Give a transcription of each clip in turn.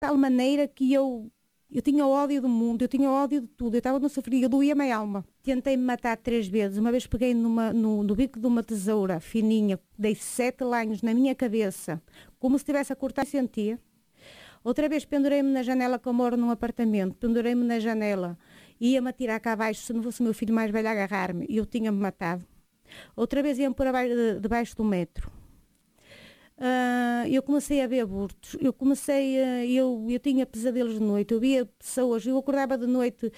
tal maneira que eu tinha ódio do mundo, eu tinha ódio de tudo, eu estava no sofrimento, eu doía-me a alma. Tentei-me matar 3 vezes, uma vez peguei no bico de uma tesoura fininha, dei 7 lanhos na minha cabeça, como se estivesse a cortar e sentia. Outra vez pendurei-me na janela, que eu moro num apartamento, pendurei-me na janela, ia-me atirar cá abaixo, se não fosse o meu filho mais velho a agarrar-me, e eu tinha-me matado. Outra vez ia-me por debaixo do metro. Eu comecei a ver abortos, eu tinha pesadelos de noite, eu via pessoas, eu acordava de noite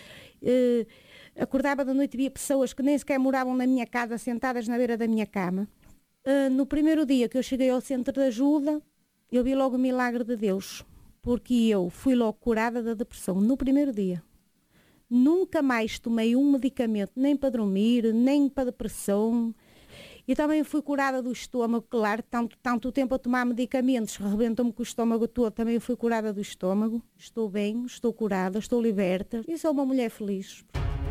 e via pessoas que nem sequer moravam na minha casa, sentadas na beira da minha cama. No primeiro dia que eu cheguei ao centro de ajuda, eu vi logo o milagre de Deus, porque eu fui logo curada da depressão, no primeiro dia. Nunca mais tomei um medicamento, nem para dormir, nem para depressão. E também fui curada do estômago, claro, tanto tempo a tomar medicamentos, rebentam-me com o estômago todo, também fui curada do estômago. Estou bem, estou curada, estou liberta e sou uma mulher feliz.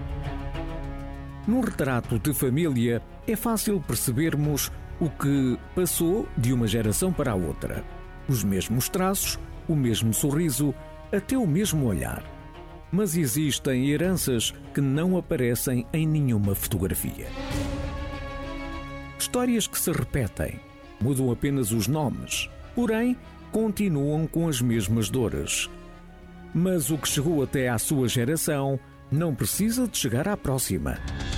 No retrato de família é fácil percebermos o que passou de uma geração para a outra. Os mesmos traços, o mesmo sorriso, até o mesmo olhar. Mas existem heranças que não aparecem em nenhuma fotografia. Histórias que se repetem, mudam apenas os nomes, porém continuam com as mesmas dores. Mas o que chegou até à sua geração não precisa de chegar à próxima.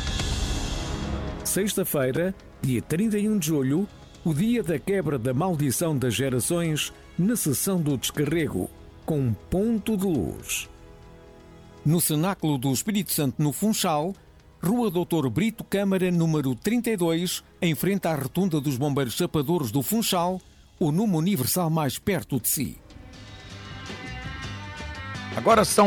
Sexta-feira, dia 31 de julho, o dia da quebra da maldição das gerações, na sessão do descarrego, com um ponto de luz. No Cenáculo do Espírito Santo, no Funchal, Rua Doutor Brito Câmara, número 32, em frente à rotunda dos Bombeiros Chapadores do Funchal, o número universal mais perto de si. Agora são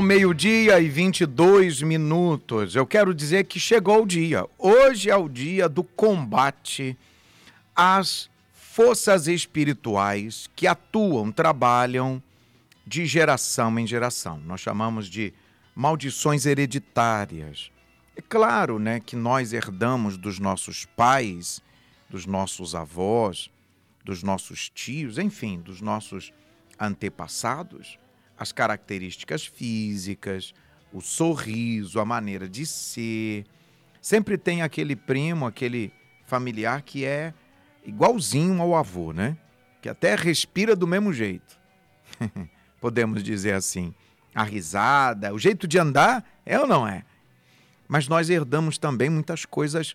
12h22. Eu quero dizer que chegou o dia. Hoje é o dia do combate às forças espirituais que atuam, trabalham de geração em geração. Nós chamamos de maldições hereditárias. É claro, né, que nós herdamos dos nossos pais, dos nossos avós, dos nossos tios, enfim, dos nossos antepassados, as características físicas, o sorriso, a maneira de ser. Sempre tem aquele primo, aquele familiar que é igualzinho ao avô, né? Que até respira do mesmo jeito. Podemos dizer assim. A risada, o jeito de andar, é ou não é? Mas nós herdamos também muitas coisas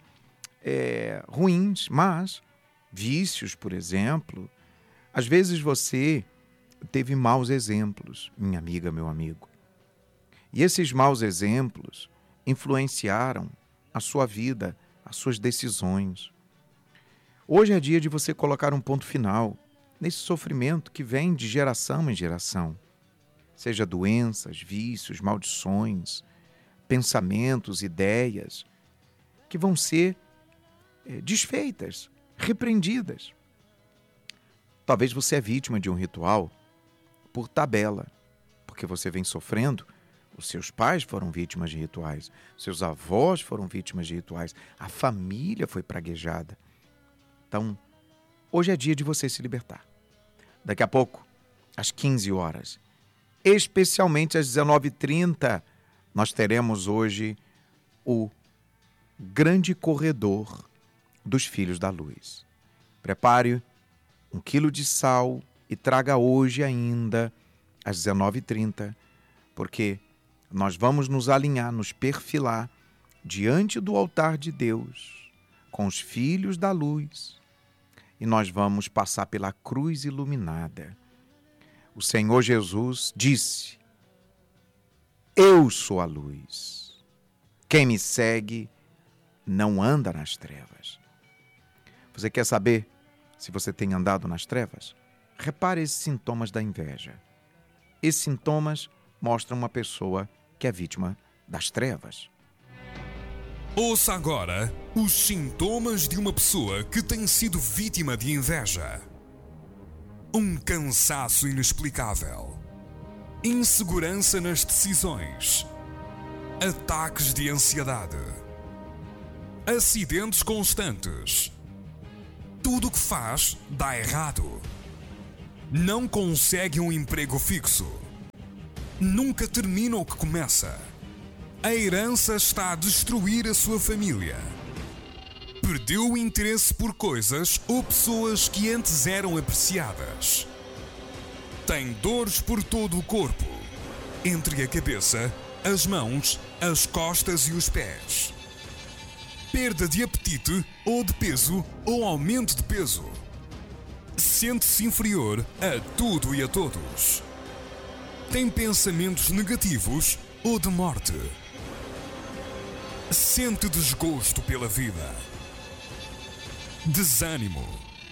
ruins, mas vícios, por exemplo. Às vezes você teve maus exemplos, minha amiga, meu amigo. E esses maus exemplos influenciaram a sua vida, as suas decisões. Hoje é dia de você colocar um ponto final nesse sofrimento que vem de geração em geração. Seja doenças, vícios, maldições, pensamentos, ideias, que vão ser desfeitas, repreendidas. Talvez você é vítima de um ritual por tabela, porque você vem sofrendo. Os seus pais foram vítimas de rituais, seus avós foram vítimas de rituais, a família foi praguejada. Então, hoje é dia de você se libertar. Daqui a pouco, às 15 horas, especialmente às 19h30, nós teremos hoje o grande corredor dos Filhos da Luz. Prepare 1 quilo de sal e traga hoje ainda às 19h30, porque nós vamos nos alinhar, nos perfilar diante do altar de Deus, com os Filhos da Luz, e nós vamos passar pela cruz iluminada. O Senhor Jesus disse: eu sou a luz. Quem me segue não anda nas trevas. Você quer saber se você tem andado nas trevas? Repare esses sintomas da inveja. Esses sintomas mostram uma pessoa que é vítima das trevas. Ouça agora os sintomas de uma pessoa que tem sido vítima de inveja. Um cansaço inexplicável. Insegurança nas decisões. Ataques de ansiedade. Acidentes constantes. Tudo o que faz dá errado. Não consegue um emprego fixo. nunca termina o que começa. A herança está a destruir a sua família. Perdeu o interesse por coisas ou pessoas que antes eram apreciadas. Tem dores por todo o corpo, entre a cabeça, as mãos, as costas e os pés. Perda de apetite ou de peso ou aumento de peso. Sente-se inferior a tudo e a todos. Tem pensamentos negativos ou de morte. Sente desgosto pela vida. Desânimo.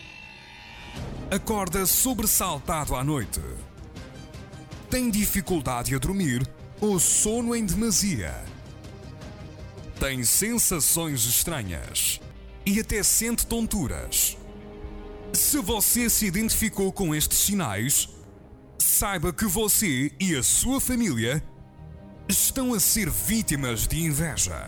Acorda sobressaltado à noite. Tem dificuldade a dormir ou sono em demasia. Tem sensações estranhas e até sente tonturas. Se você se identificou com estes sinais, saiba que você e a sua família estão a ser vítimas de inveja.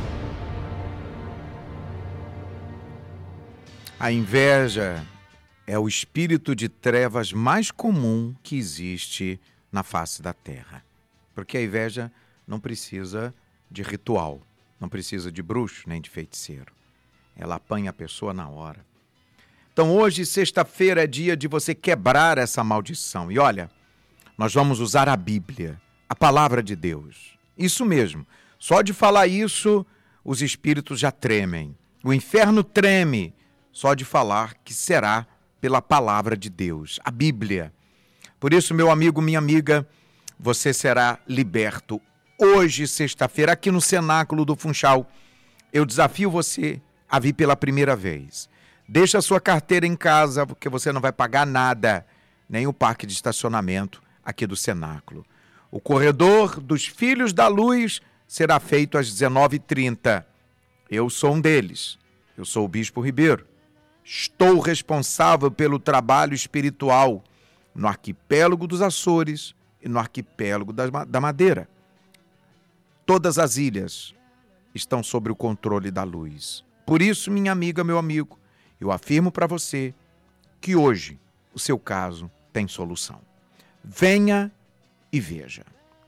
A inveja é o espírito de trevas mais comum que existe na face da terra. Porque a inveja não precisa de ritual, não precisa de bruxo nem de feiticeiro. Ela apanha a pessoa na hora. Então hoje, sexta-feira, é dia de você quebrar essa maldição. E olha, nós vamos usar a Bíblia, a palavra de Deus. Isso mesmo, só de falar isso, os espíritos já tremem. O inferno treme só de falar que será pela palavra de Deus, a Bíblia. Por isso, meu amigo, minha amiga, você será liberto hoje, sexta-feira, aqui no Cenáculo do Funchal. Eu desafio você a vir pela primeira vez. Deixa a sua carteira em casa, porque você não vai pagar nada, nem o parque de estacionamento aqui do Cenáculo. O corredor dos Filhos da Luz será feito às 19h30. Eu sou um deles. Eu sou o Bispo Ribeiro. Estou responsável pelo trabalho espiritual no arquipélago dos Açores e no arquipélago da Madeira. Todas as ilhas estão sob o controle da luz. Por isso, minha amiga, meu amigo, eu afirmo para você que hoje o seu caso tem solução. Venha e veja.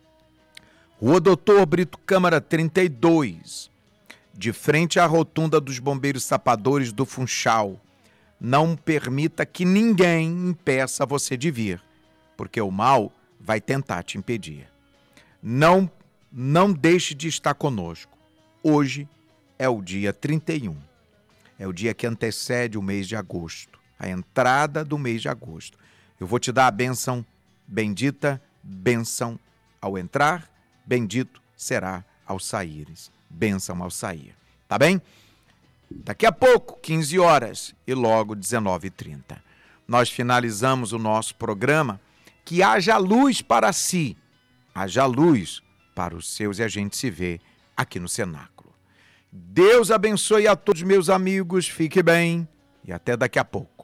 Rua Doutor Brito Câmara 32, de frente à rotunda dos Bombeiros Sapadores do Funchal. Não permita que ninguém impeça você de vir, porque o mal vai tentar te impedir. Não deixe de estar conosco. Hoje é o dia 31. É o dia que antecede o mês de agosto, a entrada do mês de agosto. Eu vou te dar a bênção bendita, bênção ao entrar, bendito será ao saíres. Bênção ao sair. Tá bem? Daqui a pouco, 15 horas e logo 19h30. Nós finalizamos o nosso programa. Que haja luz para si, haja luz para os seus e a gente se vê aqui no Cenáculo. Deus abençoe a todos meus amigos, fique bem e até daqui a pouco.